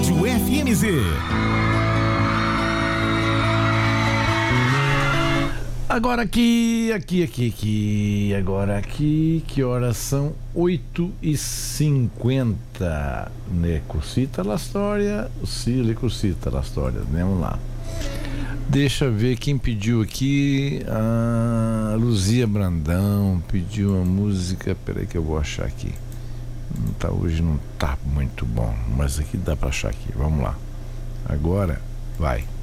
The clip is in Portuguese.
Rádio FMZ. Agora aqui, que horas são? 8h50, né? Cursita la história, Cile cursita la história, vamos lá. Deixa eu ver quem pediu aqui. A Luzia Brandão pediu uma música, peraí que eu vou achar aqui. Hoje não tá muito bom, mas aqui dá pra achar aqui, vamos lá. Agora, vai.